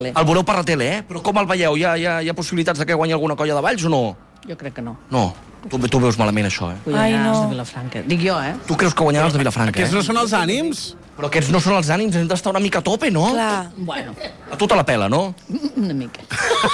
El veureu per la tele, Però com el veieu? Hi ha possibilitats de que guanyi alguna colla de Valls o no? Jo crec que no. No. Tu veus malament això, Ai, no. De Vilafranca. Dic jo, Tu creus que guanyaran els de Vilafranca, Aquests no són els ànims? Però aquests no són els ànims, hem d'estar una mica a tope, no? Clar. Bueno, A tu te la pela, no? una mica.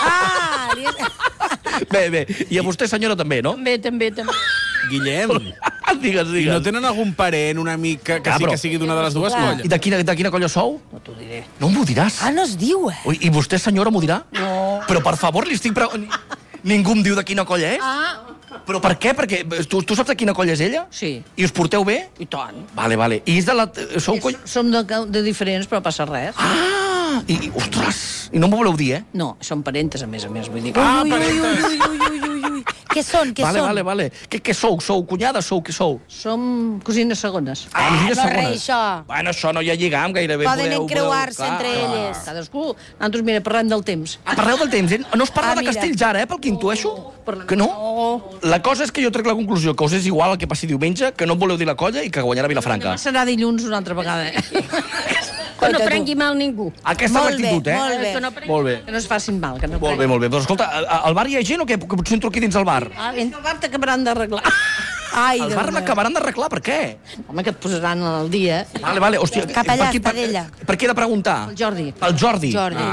Bé. I a vostè, senyora, també, no? També. Guillem, Digues. i no tenen algun parent, un amic que sí que sigui d'una de les dues colles? I de quina colla sou? No t'ho diré. No m'ho diràs? Ah, no es diu, Ui, I vostè, senyora, m'ho dirà? No. Però, per favor, li estic... Ningú em diu de quina colla és? Però per què? Perquè tu saps de quina colla és ella? Sí. I us porteu bé? I tant. Vale. I és de la... Sou colla... Som de diferents, però passa res. Ostres! I no m'ho voleu dir, No, són parentes, a més. Vull dir. Parentes! Ui. Què són? Vale. Què sou? Sou cunyades? Què sou? Som cosines segones. Cosines no segones. res, això. Bueno, això no hi ha lligam, gairebé. Poden podeu, encreuar-se clar. entre elles. Cadascú. Nosaltres, mira, parlem del temps. Parleu del temps, No es parla de mira. Castells ara, pel que intueixo? Que no? La cosa és que jo trec la conclusió que us és igual el que passi diumenge, que no em voleu dir la colla i que guanyarà Vilafranca. Serà dilluns una altra vegada. Que no prengui mal ningú. Aquesta és l'actitud, molt bé. Que no Molt bé. Que no es facin mal. Que no Molt bé. Però escolta, al bar hi ha gent o què? Que potser entro aquí dins el bar. El bar t'acabaran d'arreglar. Ai, El bar m'acabaran d'arreglar, per què? Home, que et posaran al dia. Vale, hòstia. Cap allà, per Estadella. Per què he de preguntar? El Jordi. El Jordi.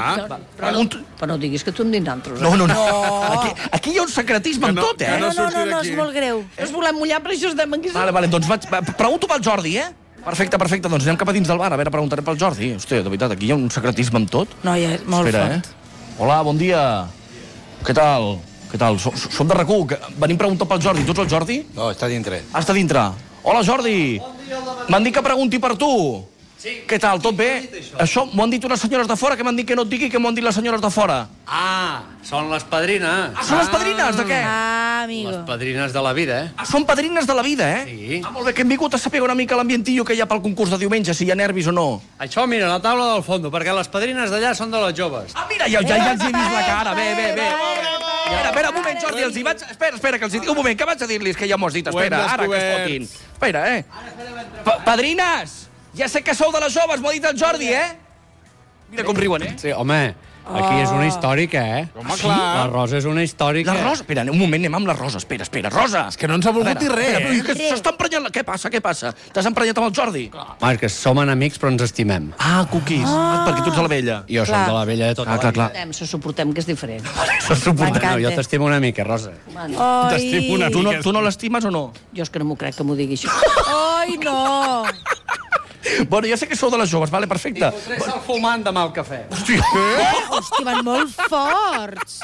Però no diguis que tu em dins altres. No. Aquí hi ha un secretisme amb tot, que No, surti és d'aquí. molt greu. Ens volem mullar, però això estem aquí. Vale, doncs pregunto pel Jordi, Perfecte, doncs anem cap a dins del bar. A veure, preguntaré pel Jordi. Hòstia, de veritat, aquí hi ha un secretisme amb tot. No, ja és molt fort. Hola, bon dia. Què tal? Som de RAC1, venim preguntant pel Jordi. Tu ets el Jordi? No, està dintre. Està dintre. Hola, Jordi. M'han dit que pregunti per tu. Sí. Què tal, tot bé? Això m'ho han dit unes senyores de fora, que m'han dit que no et digui que m'ho han dit les senyores de fora. Són les padrines. Són les padrines, de què? Amigo. Les padrines de la vida, Són padrines de la vida, Sí. Molt bé, que hem vingut a saber una mica l'ambientillo que hi ha pel concurs de diumenge, si hi ha nervis o no. Això, mira, la taula del fondo, perquè les padrines d'allà són de les joves. Mira, ja els he vist la cara, bé. Espera, un moment, Jordi, els hi vaig... Espera, que els hi dic... Un moment, que vaig a dir-los que ja m'ho has dit? Espera, ara que es fotin. Espera, Padrines! Ja sé que sou de les joves, m'ho ha dit el Jordi, Mira com riuen, Sí, home, aquí és una històrica, Home, clar. La Rosa és una històrica. La Rosa... Espera, un moment, anem amb la Rosa. Espera, Rosa! És que no ens ha volgut dir res, Que s'està emprenyant... Què passa? T'has emprenyat amb el Jordi? Home, és que som enemics, però ens estimem. Cookies. Perquè tu ets de la vella. Jo soc de la vella de tota la vida. Clar. Suportem que és diferent. No, jo t'estimo una mica, Rosa. T'estimo una mica. Tu no l'estimes o no? Jo és que no m'ho crec que m'ho digui això. Ai, no. Bueno, ja sé que sou de les joves, vale, perfecte. Fotré el fumant demà al cafè. Hòstia, van molt forts.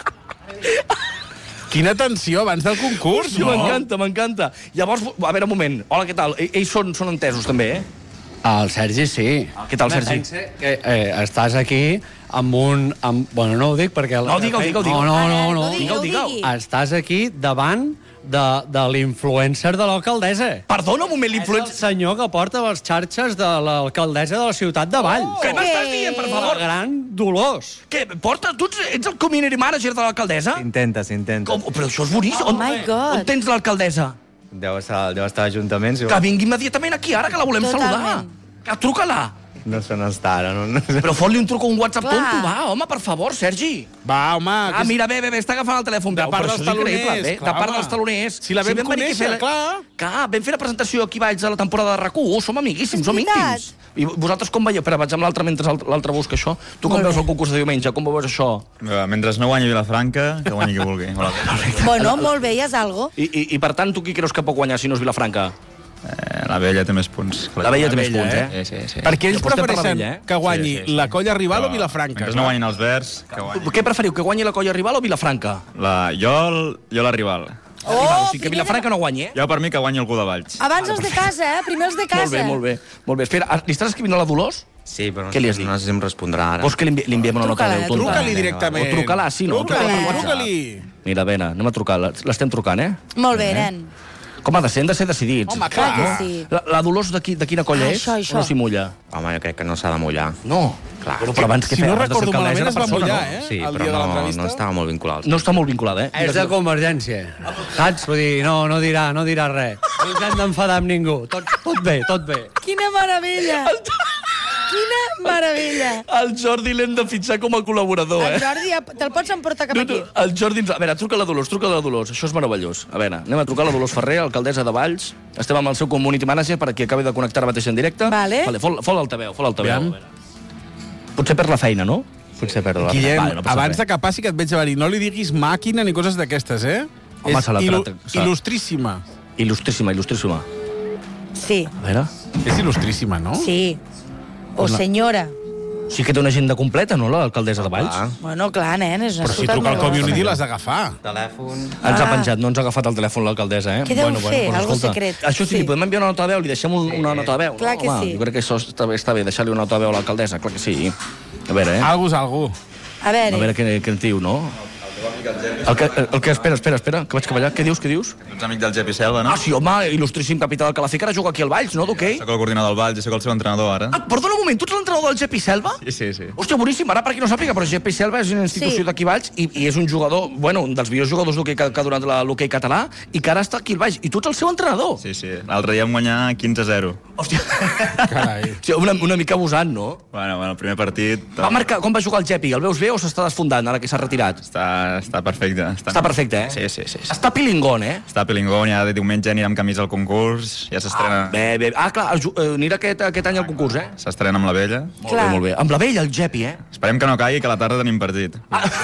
Quina tensió abans del concurs, Sí, m'encanta. Llavors, a veure, un moment. Hola, què tal? Ells són entesos, també, El Sergi, sí. Què tal, Sergi? Pensa que estàs aquí amb un... Bueno, no ho dic perquè... No, digue'l. No. Digue'l. Estàs aquí davant de l'influencer de l'alcaldessa. Perdona un moment, És el l'influencer... senyor que porta les xarxes de l'alcaldessa de la ciutat de Valls. Què m'estàs dient, per La favor? gran Dolors. Què, tu ets el community manager de l'alcaldessa? S'intenta. Però això és boníssim. Oh my God. On tens l'alcaldessa? Deu estar a l'Ajuntament. Que vingui immediatament aquí, ara, que la volem saludar. Que truca-la. No se n'està ara, no? Però fot-li un truc o un WhatsApp Clar. tonto, va, home, per favor, Sergi. Va, home. Mira, bé, està agafant el telèfon. De Veu, part però dels això és increïble, taloners, bé, clar, de part home. dels taloners. Si la vam vam venir aquí a conèixer, clar. Clar, vam fer la presentació aquí vaig a la temporada de RAC1, som amiguíssims, som veritat. íntims. I vosaltres com veieu? Espera, vaig amb l'altre mentre l'altre busca això. Tu com veus el concurs de diumenge? Com veus això? Mentre no guanyi Vilafranca, que guanyi qui vulgui. Bueno, molt bé, ja és algo. I per tant, tu qui creus que pot guanyar si no és Vilafranca? La vella té més punts. La vella té més punts, Sí. Perquè ells Apostem per la prefereixen vella, que guanyi Sí. la colla rival o Vilafranca. Mentre no guanyin els verds, que guanyi. Què preferiu, que guanyi la colla rival o Vilafranca? Jo la rival. O sigui que Vilafranca no guanyi, Jo per mi que guanyi algú de Valls. Abans els de casa, primer els de casa. Molt bé. Espera, li estàs escrivint a la Dolors? Sí, però Què li has dit? no sé si em respondrà ara. Vols que li enviem una nota de veu? tonta? Truca-li directament. O truca-la, sí, no? Truca-li. Mira, bé, anem a trucar. L'estem trucant, Molt bé, nen. Com ha de ser? Hem de ser decidits. Home, Clar que clar. sí. La Dolors de quina colla és? Això. O no s'hi mulla? Home, jo crec que no s'ha de mullar. No. Clar. Però abans què Si feia? no Abans de ser recordo alcaldessa malament, es era va persona, mullar, no? Sí, el però dia de l'entrevista. no estava molt vinculat. No està molt vinculada, És de Convergència. Saps? Vull dir, no dirà res. No ens hem d'enfadar amb ningú. Tot bé. Quina meravella. Quina meravella. El Jordi l'hem de fitxar com a col·laborador, El Jordi, te'l pots emportar cap aquí. El Jordi... A veure, truca a la Dolors. Això és meravellós. A veure, anem a trucar a la Dolors Ferrer, alcaldessa de Valls. Estem amb el seu community manager per aquí acabi de connectar mateix en directe. Vale. Fot l'altaveu. Potser per la feina, no? Potser per la... Guillem, Vale, no passa abans res. de que passi que et veig a dir, no li diguis màquina ni coses d'aquestes, eh? Home, se la És tracta. il·lustríssima. Il·lustríssima. Sí, A veure... És il·lustríssima, no? sí. O senyora. Sí que té una agenda completa, no, l'alcaldessa de Valls? Bueno, clar, nen, és una Però si ciutat truca al molt community grossa. l'has d'agafar. Telèfon... Ens ha penjat, no ens ha agafat el telèfon l'alcaldessa, eh? Què deu fer? doncs Algo escolta, secret. Això sí, Sí. li podem enviar una nota de veu, li deixem una nota de veu. Clar no? que Home, sí. Jo crec que això està bé, deixar-li una nota de veu a l'alcaldessa, clar que sí. A veure, Algú és algú. A veure, què en diu, no? El que espera, que vaig cap allà. Què dius? Ets amic del Jepi Selva, no? Ah, sí, home, il·lustríssim capità del Calafell, que ara juga aquí al Valls, no, d'hoquei? Soc el coordinador del Valls i soc el seu entrenador, ara. Ah, perdona un moment, tu ets l'entrenador del Jepi Selva? Sí. Hòstia, boníssim, ara per qui no sàpiga, però Jepi Selva és una institució Sí. d'aquí Valls i és un jugador, bueno, un dels millors jugadors d'hoquei que ha donat l'hoquei català i que ara està aquí al Valls. I tu ets el seu entrenador? Sí. L'altre dia vam guanyar 15-0. Hòstia. Carai. Sí, una mica abusant, no? Bueno, el primer partit... Va marcar, com va jugar el Jepi? El veus bé o s'està desfondant ara que s'ha retirat? Està perfecte. Està perfecte, eh? Sí. Està pilingón, eh? Està a Pilingón, ja de diumenge anirà amb camisa al concurs, ja s'estrena... Bé. Ah, clar, anirà aquest any al concurs, eh? S'estrena amb la vella. Clar. Molt bé. Amb la vella, el Jepi, eh? Esperem que no caigui, que a la tarda tenim partit.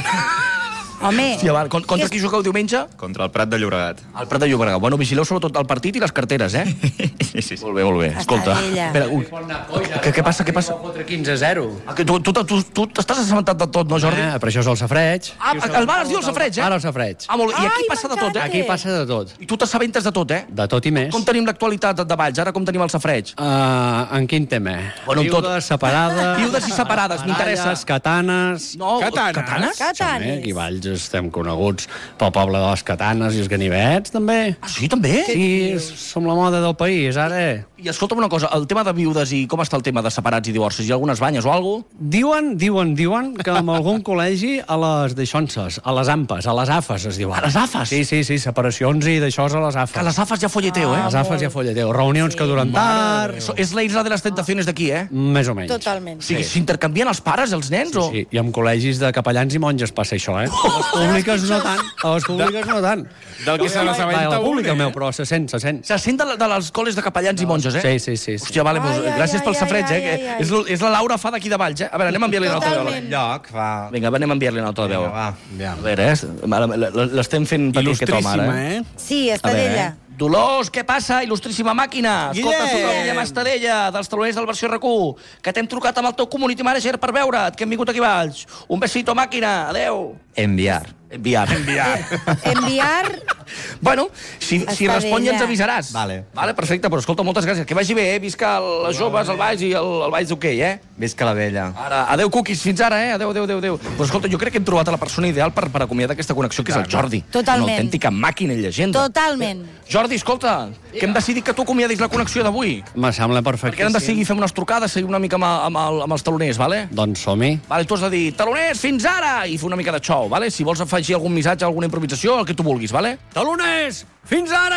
home... Hòstia, va, contra qui jugueu diumenge? Contra el Prat de Llobregat. Al Prat de Llobregat. Bueno, vigileu sobretot el partit i les carteres, eh? Sí. Molt bé. Escolta. Estadella. Espera, ui. Què passa? Fotre 15-0. Ah, que tu t'estàs assabentat de tot, no, Jordi? Però això és el safreig. Ah, el bar es diu el safreig, eh? Ara el safreig. Ah, molt bé. I aquí Ai, passa de tot, eh? m'encanta. Aquí passa de tot. I tu t'assabentes de tot, eh? De tot i més. Com tenim l'actualitat de Valls? Ara com tenim el safreig? En quin tema? Bueno, en tot. Viudes, separades... Viudes i separades, m'interessa. baralles, Catanes... No, Catanes? Catanes. Aquí a Valls estem coneguts pel poble de les Catanes i els ganivets, també. Ah, sí, també? Sí, som la moda del país, ara. I escolta'm una cosa, el tema de viudes i com està el tema de separats i divorcis? Hi ha algunes banyes o alguna cosa? Diuen que en algun col·legi a les deixonses, a les ampes, a les afes, es diuen. A les afes? Sí, separacions i d'això a les afes. Que a les afes ja folleteu, eh? A les afes ja folleteu. Reunions que duren tard... És la isla de les tentaciones d'aquí, eh? Més o menys. Totalment. O sigui, s'intercanvien els pares, els nens, o...? Sí, i amb col·legis de capellans i monges passa això, eh? A les públiques no tant. A les públiques no tant. Del que se Va, n'assabenta a la un, pública, eh? meu, però se sent. Se sent de les coles de capellans i monges, eh? Sí. Hòstia, vale, doncs, Ai, gràcies ai, pel ai, safreig, ai, eh? ai, Que ai. és la Laura fa d'aquí de Valls, eh? A veure, anem a enviar-li nota de veu. Totalment. Lloc, fa... Vinga, anem a enviar-li nota de veu. Va. Ja. A veure, l'estem fent patir aquest home, ara, Il·lustríssima, eh? Sí, A veure, Estadella. Dolors, què passa? Il·lustríssima màquina. Escolta, soc el Guillem. Guillem Estadella, dels taloners del versió RQ, que t'hem trucat amb el teu community manager per veure't, que hem vingut aquí a Valls. Un besito, màquina. Adeu. Enviar. Enviar. Enviar... Bueno, si Estadella. respon ja ens avisaràs. Vale. Vale, perfecte, però escolta, moltes gràcies. Que vagi bé, eh? Visca les joves, el Valls i el Valls d'hoquei, eh? Visca la vella. Ara, adeu, cookies, fins ara, eh? Adeu. Però escolta, jo crec que hem trobat a la persona ideal per acomiadar aquesta connexió, que és el Jordi. Totalment. Una autèntica màquina i llegenda. Totalment. Jordi, escolta, que hem decidit que tu acomiadis la connexió d'avui. Me sembla Perquè perfecte. hem de seguir fem unes trucades, seguir una mica amb els taloners, vale? Doncs som-hi. Vale, tu has de dir, taloners, fins ara! I fer una mica de xou, vale? Si vols afegir algun missatge, alguna improvisació, el que tu vulguis, vale? Taloners, fins ara!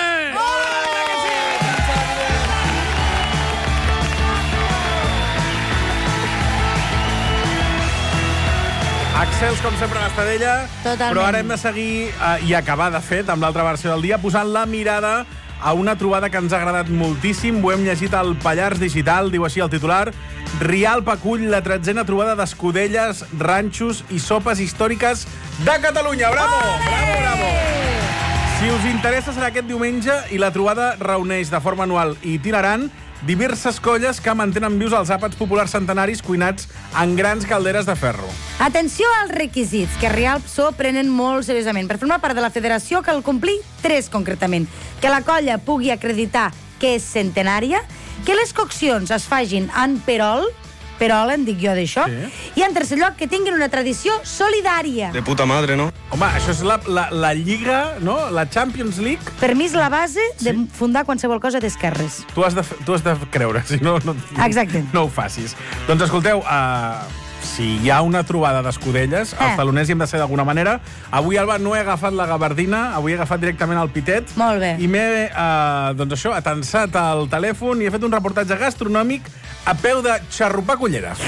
Accels, com sempre, a l'Estadella. Totalment. Però ara hem de seguir, i acabar, de fet, amb l'altra versió del dia, posant la mirada a una trobada que ens ha agradat moltíssim. Ho hem llegit al Pallars Digital, diu així el titular. Rialp acull la 13a trobada d'escudelles, ranxos i sopes històriques de Catalunya. Bravo! Bravo! Si us interessa, serà aquest diumenge i la trobada reuneix de forma anual i itinerant diverses colles que mantenen vius els àpats populars centenaris cuinats en grans calderes de ferro. Atenció als requisits, que Rialp s'ho prenen molt seriosament. Per formar part de la federació cal complir 3, concretament. Que la colla pugui acreditar que és centenària, que les coccions es fagin en perol en dic jo d'això, i en tercer lloc que tinguin una tradició solidària. De puta madre, no? Home, això és la Lliga, no? La Champions League. Per mi és la base de fundar qualsevol cosa d'esquerres. Tu has de creure, si no, Exacte. no ho facis. Doncs escolteu, si hi ha una trobada d'escudelles, els taloners hi hem de ser d'alguna manera. Avui, Alba, no he agafat la gabardina, avui he agafat directament el pitet. Molt bé. I m'he, doncs això, atensat el telèfon i he fet un reportatge gastronòmic a peu de xarrupar culleres.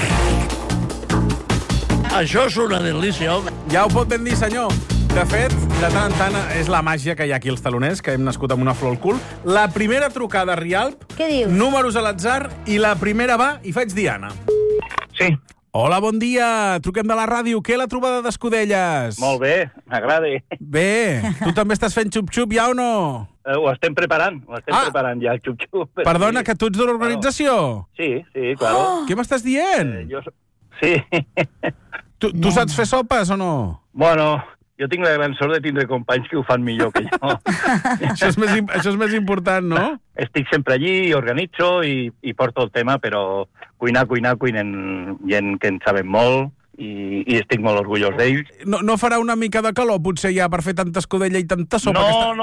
Això és una delícia, home. Ja ho pot ben dir, senyor. De fet, de tant en tant és la màgia que hi ha aquí als taloners, que hem nascut amb una flor al cul. La primera trucada a Rialp, Què dius? números a l'atzar, i la primera va, i faig Diana. Sí. Hola, bon dia. Truquem de la ràdio. Què la trobada d'escudelles? Molt bé, m'agrada. Bé. Tu també estàs fent xup-xup, ja o no? Ho estem preparant, preparant ja el xup-xup. Perdona, que tu ets de l'organització? Sí, claro. Què m'estàs dient? Sí. Tu saps fer sopes o no? Bueno, jo tinc la gran sort de tindre companys que ho fan millor que jo. Això és més important, no? Estic sempre allí, organitzo i porto el tema, però cuinen gent que en saben molt i estic molt orgullós d'ells. No farà una mica de calor, potser, ja, per fer tanta escudella i tanta sopa?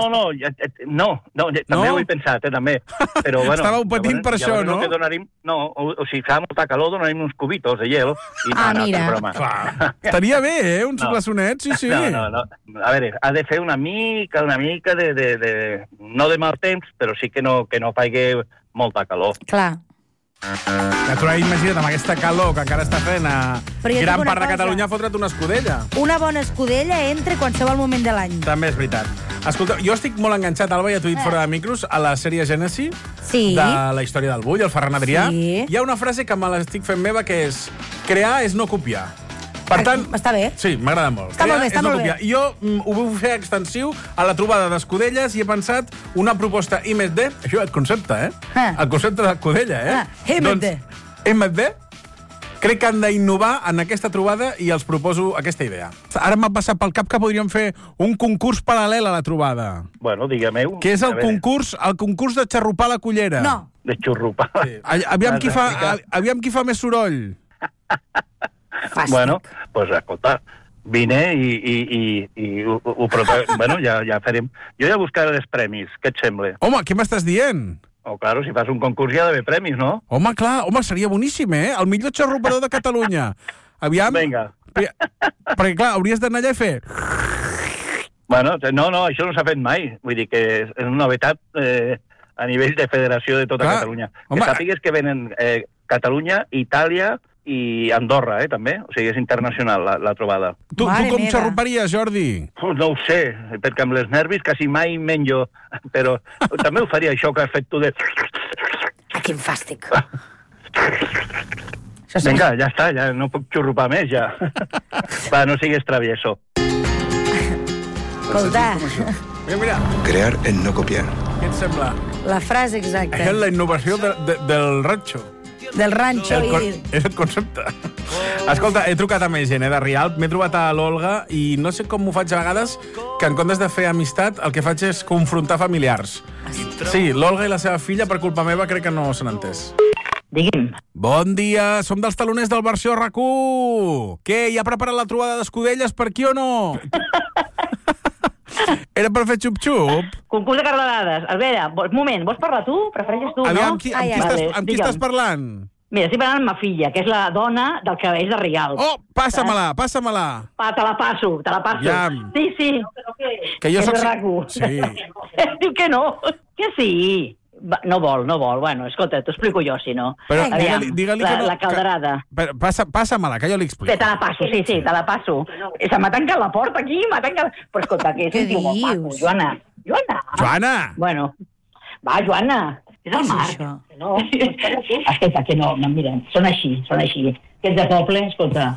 No, també ho he pensat, també. Però, bueno, estàveu patint per això, no? O si fa molta calor, donarem uns cubitos de gel. Mira. Estaria bé, un glaçonet, sí. No. A veure, ha de fer una mica de... No de mal temps, però sí que no faci molta calor. Clar. Ja t'ho he imaginat amb aquesta calor que encara està fent a gran part de Catalunya, ha fotre't una escudella. Una bona escudella entra qualsevol moment de l'any. També és veritat. Escolta, jo estic molt enganxat, Alba, ja t'ho he dit fora de micros, a la sèrie Gènesi, de la història del Bull, el Ferran Adrià. Sí. Hi ha una frase que me l'estic fent meva, que és: crear és no copiar. Per tant... Està bé. Sí, m'agrada molt. Està molt bé. I jo ho vull fer extensiu a la trobada d'escudelles i he pensat una proposta I+D, això és el concepte, el concepte d'escudella, I+D. I+D, crec que han d'innovar en aquesta trobada i els proposo aquesta idea. Ara m'ha passat pel cap que podríem fer un concurs paral·lel a la trobada. Bueno, digue-m'ho. Que és el concurs de xarrupar la cullera. No. De xurrupar. Sí. Aviam qui fa més soroll. Fàstic. Bueno, pues escolta, vine i bueno, ja farem. Jo ja buscaré els premis, què et sembla? Home, què m'estàs dient? Claro, si fas un concurs hi ha d'haver premis, no? Home, clar, seria boníssim, El millor xarrupador de Catalunya. Aviam... Vinga. Perquè, clar, hauries d'anar allà i fer... Bueno, no, això no s'ha fet mai. Vull dir que és una novetat a nivell de federació de tota Catalunya. Que sàpigues que venen Catalunya, Itàlia i Andorra, també. O sigui, és internacional, la trobada. Tu com xarruparies, Jordi? No ho sé, perquè amb les nervis quasi mai menjo, però també ho faria això que has fet tu de... Quin fàstic. Vinga, ja està, ja no puc xurrupar més, ja. Va, no sigues travieso. Escolta. Mira. Crear en no copiar. Què et sembla? La frase exacta. És la innovació del ranxo. Del ranxo. És el concepte. Escolta, he trucat a més gent, de Rialp. M'he trobat a l'Olga i no sé com ho faig a vegades, que en comptes de fer amistat, el que faig és confrontar familiars. Sí, l'Olga i la seva filla, per culpa meva, crec que no s'han entès. Digui'm. Bon dia, som dels taloners del versió RAC1. Què, ja ha preparat la trobada d'escudelles per aquí o no? Era per fer xup-xup? Concurs de cardenades. A veure, un moment, vols parlar tu? Prefereixes tu, no? Amb qui estàs parlant? Mira, estic parlant amb ma filla, que és la dona del que és de Rialp. Oh, passa-me-la. Te la passo. Ja. Sí. Que jo soc... Sí. Diu que no. Que sí. No vol. Bueno, escolta, t'ho explico jo, si no. Però digue-li que no... La calderada. Passa-me-la, que jo li explico. Te la passo, sí, te la passo. Se m'ha tancat la porta aquí, Però escolta, que és un tio molt maco. Joana! Bueno, va, Joana. És el Marc. No. Escolta, que no, mira, són així. Que ets de poble, escolta.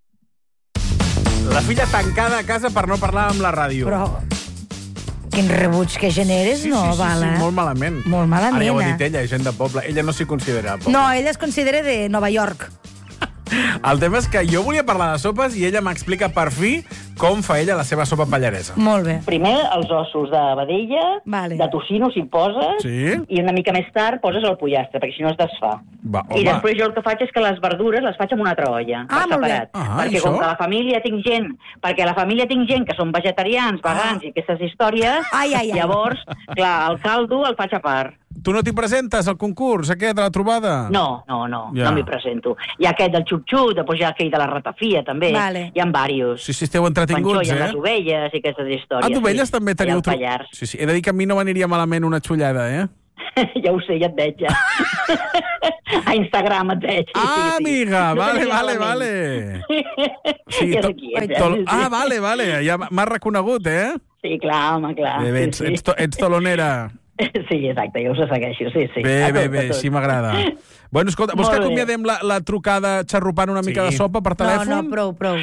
La filla tancada a casa per no parlar amb la ràdio. Però... Quin rebuig que generes, no, Vala? Sí, molt malament. Molt malament, Ara ja ho ha dit ella, gent de poble. Ella no s'hi considera poble. No, ella es considera de Nova York. El tema és que jo volia parlar de sopes i ella m'explica per fi com fa ella la seva sopa pallaresa. Molt bé. Primer, els ossos de vedella, de tocino, si poses, i una mica més tard poses el pollastre, perquè si no es desfà. I després jo el que faig és que les verdures les faig en una altra olla, per separat. Perquè com que a la família tinc gent que són vegetarians, vegans i aquestes històries, llavors, clar, el caldo el faig a part. tu no t'hi presentes al concurs, aquest, de la trobada? No m'hi presento. Hi ha aquest del xup-xup, després hi ha aquell de la ratafia, també. Vale. Hi ha diversos. Sí, esteu entretinguts, Hi ha les ovelles i aquestes històries. Ovelles també teniu... I el Pallars. Sí, he de dir que a mi no m'aniria malament una xullada, Ja ho sé, ja et veig, ja. A Instagram et veig. Amiga, vale. Sí, ja sé qui és. Vale, ja m'has reconegut, Sí, clar, home, clar. Bé, ets tolonera. Sí, exacte, jo us segueixo, sí. Bé, així m'agrada. Bueno, escolta, vols que acomiadem la trucada xarrupant una mica de sopa per telèfon? No, prou.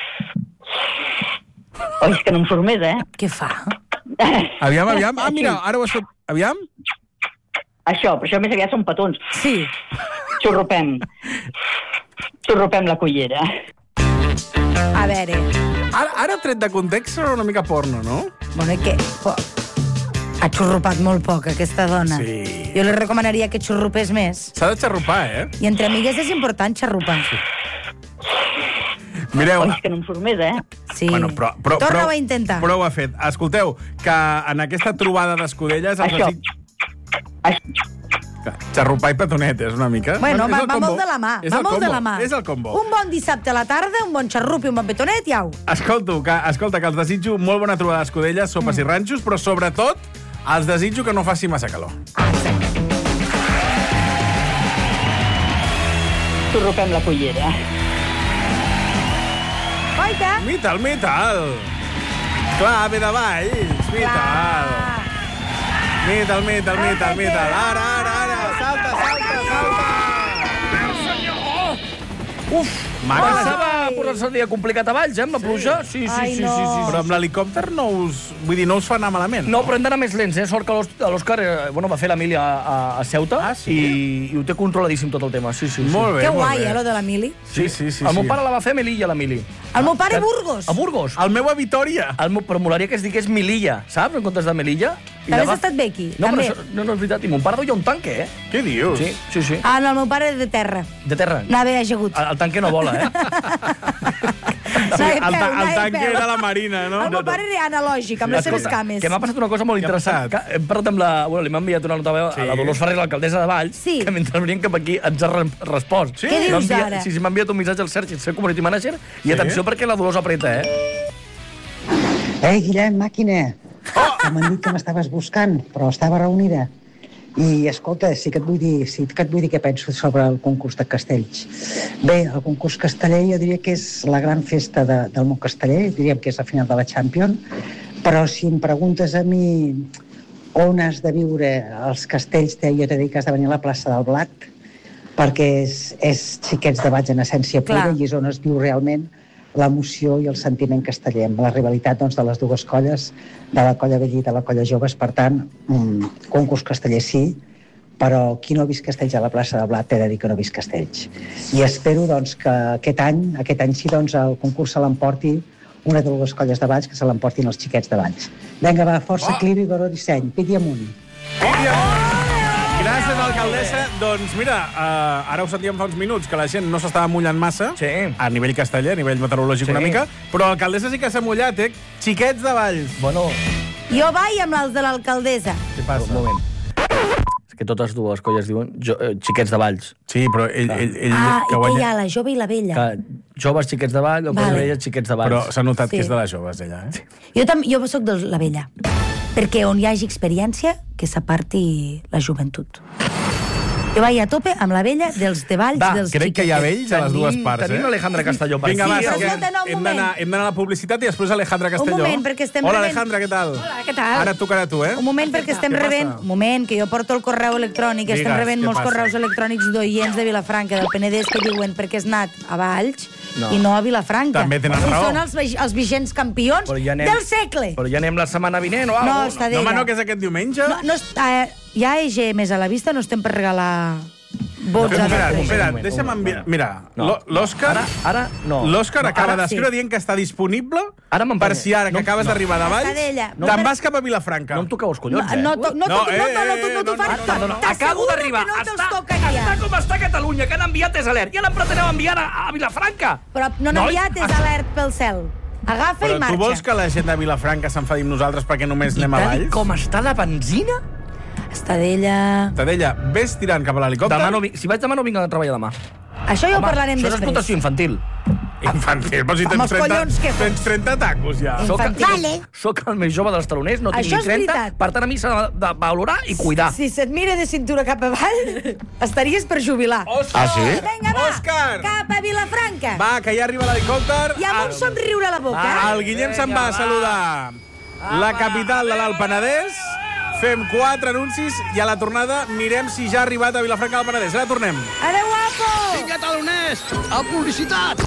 Oi, és que no em surt més, Què fa? Aviam. Mira, ara ho has fet... Aviam. Això, però això més aviat són petons. Sí. Xurrupem la cullera. A veure... Ara tret de context serà una mica porno, no? Bueno, que... Ha xurrupat molt poc, aquesta dona. Sí. Jo li recomanaria que xurrupés més. S'ha de xarrupar, I entre amigues és important xarrupar. Mireu... Oi, és que no em surt més, Sí. Bueno, Torna-ho a intentar. Prou ha fet. Escolteu, que en aquesta trobada d'escudelles... Això. Xarrupar i petonet, és una mica... Bueno, va molt de la mà. És el combo. Un bon dissabte a la tarda, un bon xarrup i un bon petonet, i au. Escolta, que els desitjo molt bona trobada d'escudelles, sopes i ranxos, però sobretot els desitjo que no faci massa calor. Xurrupem la cullera. Oita! Metal. Clar, ve de Valls. Metal. Ara. Salta. Uf, Començava a posar-se el dia complicat a Valls, amb la pluja. Sí. Però amb l'helicòpter no us fa anar malament. No, però hem d'anar més lents, Sort que l'Òscar va fer l'Emili a Ceuta i ho té controladíssim tot el tema. Sí. Molt bé, que guai, lo de l'Emili. Sí. El meu pare la va fer a Melilla, l'Emili. El meu pare a Burgos. A Burgos? El meu a Vitoria. Però molaria que es digués Melilla, saps? En comptes de Melilla. També has estat bé aquí. No, és veritat. I mon pare duia un tanque, Què dius? Sí. Ah, no, el meu pare és de terra. De terra? Anava ajagut. El tanque no vola, El tanque era la Marina, no? El meu pare era analògic, amb les seves cames. Que m'ha passat una cosa molt interessant. Hem parlat amb la... Li m'ha enviat una nota a la Dolors Ferrer, l'alcaldessa de Valls, que mentre venien cap aquí ens ha respost. Què dius ara? Sí, m'ha enviat un missatge al Sergi, el seu community manager, i atenció perquè la Dolors apreta, Guillem, màquina. M'han dit que m'estaves buscant, però estava reunida. I, escolta, sí que et vull dir què penso sobre el concurs de castells. Bé, el concurs casteller jo diria que és la gran festa del món casteller, diríem que és la final de la Champions, però si em preguntes a mi on has de viure els castells, jo t'he dit que has de venir a la plaça del Blat, perquè és Xiquets de Valls en essència pura i és on es viu realment l'emoció i el sentiment casteller, amb la rivalitat de les dues colles, de la colla vella i de la colla joves. Per tant, concurs casteller sí, però qui no ha vist castells a la plaça del Blat té de dir que no ha vist castells. I espero que aquest any sí, el concurs se l'emporti una de les colles de Valls, que se l'emportin els Xiquets de Valls. Vinga, va, força, equilibri, vigor, disseny. Piti amunt. Gràcies, alcaldessa. Doncs mira, ara ho sentíem fa uns minuts, que la gent no s'estava mullant massa, a nivell casteller, a nivell meteorològic una mica, però l'alcaldessa sí que s'ha mullat, Xiquets de Valls. Bueno... Jo vaig amb els de l'alcaldessa. Què passa? Un moment. És que totes dues colles diuen Xiquets de Valls. Sí, però ell i què hi ha, la jove i la vella? Joves Xiquets de Valls, o colla vella Xiquets de Valls. Però s'ha notat que és de les joves, ella, Jo soc de la vella. Perquè on hi hagi experiència, que s'aparti la joventut. Jo vaig a tope amb la vella dels de Valls, dels crec que hi ha vells a les dues parts, Tenim l'Alejandra Castelló per Vinga, aquí. va, hem d'anar a la publicitat i després Alejandra Castelló. Un moment, perquè estem Hola, Alejandra, què tal? Hola, què tal? Ara et tocarà a tu, Un moment, perquè estem rebent... Un moment, que jo porto el correu electrònic, estem rebent molts correus electrònics d'oients de Vilafranca, del Penedès, que diuen perquè has anat a Valls i no a Vilafranca. També tenen raó. Són els vigents campions del segle. Però ja anem la setmana vinent o alguna cosa. No, està d'ella. No, home, no, que és aquest diumenge. Ja EG més a la vista, no estem per regalar... Espera't, deixa'm enviar... Mira, l'Òscar... Ara no. L'Òscar acaba d'escriure dient que està disponible per si ara que acabes d'arribar de Valls te'n vas cap a Vilafranca. No em toqueu els collons, No t'ho faig. Acabo d'arribar. Està com està Catalunya, que han enviat és alert. I ara em preteneu enviar a Vilafranca. Però no han enviat és alert pel cel. Agafa i marxa. Però tu vols que la gent de Vilafranca s'enfadi amb nosaltres perquè només anem a Valls? I tal com està la benzina... Estadella... Estadella, ves tirant cap a l'helicòpter? Si vaig demà no vinc a treballar demà. Això ja ho parlarem després. Això és explotació infantil. Infantil, però si tens 30 tacos ja. Soc el més jove dels taloners, no tinc ni 30, per tant a mi s'ha de valorar i cuidar. Si se't mira de cintura cap avall, estaries per jubilar. Òscar! Ah, sí? Vinga, va, Òscar! cap a Vilafranca. Va, que ja arriba l'helicòpter. I amb un somriure a la boca. El Guillem se'n va a saludar la capital de l'Alt Penedès. Fem 4 anuncis i a la tornada mirem si ja ha arribat a Vilafranca del Penedès. Ara tornem. Adéu, guapo! Vinga, taloners, a publicitat!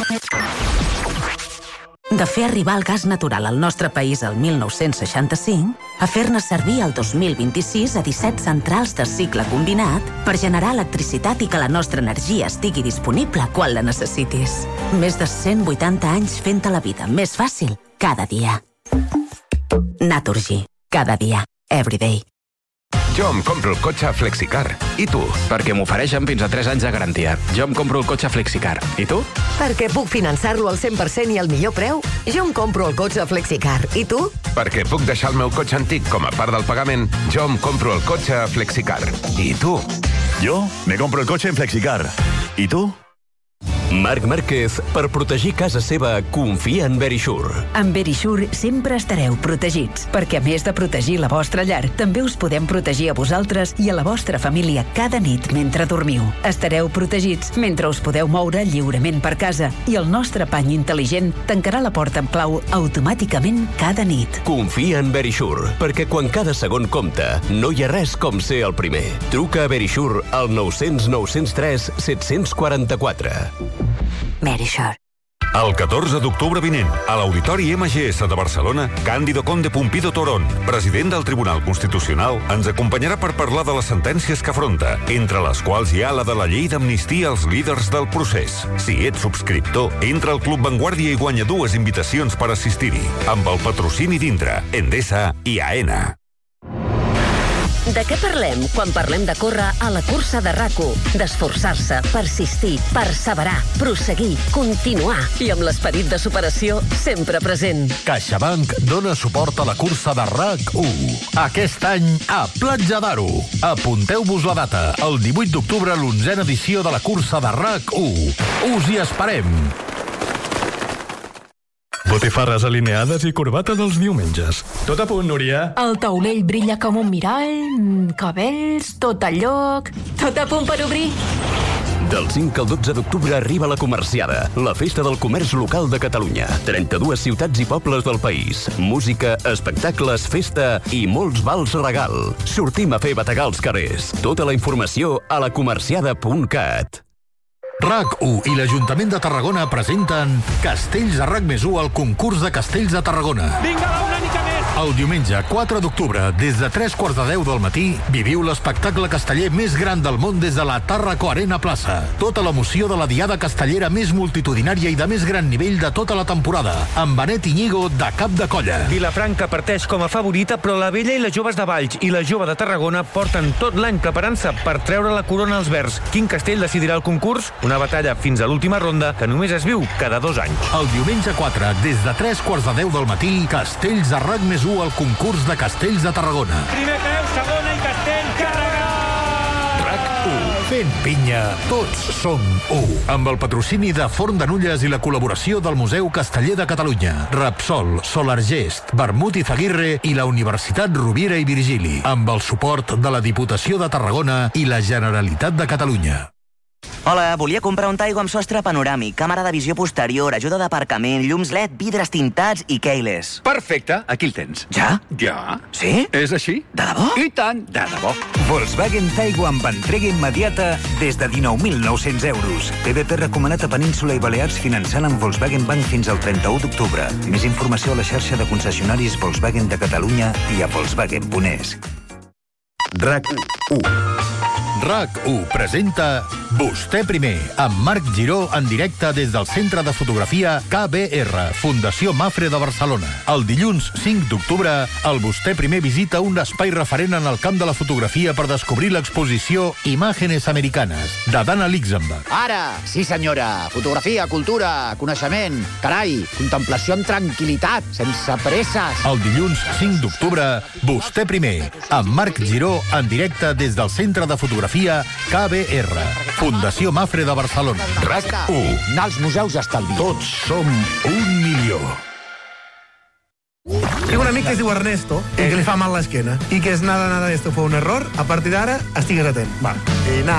De fer arribar el gas natural al nostre país el 1965 a fer-ne servir el 2026 a 17 centrals de cicle combinat per generar electricitat i que la nostra energia estigui disponible quan la necessitis. Més de 180 anys fent-te la vida més fàcil cada dia. Naturgy. Cada dia. Everyday. Jo em compro el cotxe Flexicar. I tu? Perquè m'ofereixen fins a 3 anys de garantia. Jo em compro el cotxe Flexicar. I tu? Perquè puc finançar-lo al 100% i al millor preu. Jo em compro el cotxe Flexicar. I tu? Perquè puc deixar el meu cotxe antic com a part del pagament. Jo em compro el cotxe Flexicar. I tu? Jo me compro el cotxe en Flexicar. I tu? Marc Márquez, per protegir casa seva, confia en Verisure. Amb Verisure sempre estareu protegits, perquè a més de protegir la vostra llar, també us podem protegir a vosaltres i a la vostra família cada nit mentre dormiu. Estareu protegits mentre us podeu moure lliurement per casa i el nostre pany intel·ligent tancarà la porta amb clau automàticament cada nit. Confia en Verisure, perquè quan cada segon compta, no hi ha res com ser el primer. Truca a Verisure al 900 903 744. Verisure. El 14 d'octubre vinent, a l'Auditori MGS de Barcelona, Cándido Conde Pumpido Torón, president del Tribunal Constitucional, ens acompanyarà per parlar de les sentències que afronta, entre les quals hi ha la de la llei d'amnistia als líders del procés. Si ets subscriptor, entra al Club Vanguardia i guanya 2 invitacions per assistir-hi, amb el patrocini d'Indra, Endesa i AENA. De què parlem quan parlem de córrer a la cursa de RAC1? D'esforçar-se, persistir, perseverar, prosseguir, continuar i amb l'esperit de superació sempre present. CaixaBank dona suport a la cursa de RAC1. Aquest any a Platja d'Aro. Apunteu-vos la data, el 18 d'octubre, l'11a edició de la cursa de RAC1. Us hi esperem. Botifarres alineades i corbata dels diumenges. Tot a punt, Núria? El taulell brilla com un mirall, cabells, tot al lloc, tot a punt per obrir. Del 5 al 12 d'octubre arriba la Comerciada, la festa del comerç local de Catalunya. 32 ciutats i pobles del país. Música, espectacles, festa i molts vals regal. Sortim a fer bategar els carrers. Tota la informació a lacomerciada.cat. RAC1 i l'Ajuntament de Tarragona presenten Castells de RAC+1 al concurs de Castells de Tarragona. Vinga, va, una mica més! El diumenge 4 d'octubre, des de 3:45 del matí, viviu l'espectacle casteller més gran del món des de la Tàrraco Arena Plaça. Tota l'emoció de la diada castellera més multitudinària i de més gran nivell de tota la temporada, amb Benet Iñigo de cap de colla. Vilafranca parteix com a favorita, però la Vella i les joves de Valls i la jove de Tarragona porten tot l'any preparant-se per treure la corona als verds. Quin castell decidirà el concurs? Una batalla fins a l'última ronda que només es viu cada 2 anys. El diumenge 4, des de 3:45 del matí, Castells de RAC+1 al concurs de Castells de Tarragona. Primer peu, segona i castell, carregat! RAC1. Fent pinya, tots som 1. Amb el patrocini de Forn de Nulles i la col·laboració del Museu Casteller de Catalunya, Repsol, Solargest, Vermut i Zaguirre i la Universitat Rovira i Virgili, amb el suport de la Diputació de Tarragona i la Generalitat de Catalunya. Hola, volia comprar un Taigo amb sostre panoràmic, càmera de visió posterior, ajuda d'aparcament, llums LED, vidres tintats i keyless. Perfecte, aquí el tens. Ja? Ja. Sí? És així. De debò? I tant, de debò. Volkswagen Taigo amb entrega immediata des de 19.900 euros. TDT recomanat a Península i Balears finançant amb Volkswagen Bank fins al 31 d'octubre. Més informació a la xarxa de concessionaris Volkswagen de Catalunya i a Volkswagen.es. RAC1. RAC1 presenta Vostè primer, amb Marc Giró en directe des del Centre de Fotografia KBR, Fundació Mafre de Barcelona. El dilluns 5 d'octubre, el Vostè primer visita un espai referent en el camp de la fotografia per descobrir l'exposició Imágenes Americanes, de Dana Lichtenberg. Ara, sí senyora, fotografia, cultura, coneixement, carai, contemplació amb tranquil·litat, sense presses. El dilluns 5 d'octubre, Vostè primer, amb Marc Giró en directe des del Centre de Fotografia KBR, Fundació Mafre de Barcelona. RAC1. Anar als museus estalvi. Tots som 1 milió. Tinc un amic que es diu Ernesto i que li fa mal l'esquena i que és nada esto fue un error, a partir d'ara estigues atent. Va. I nada.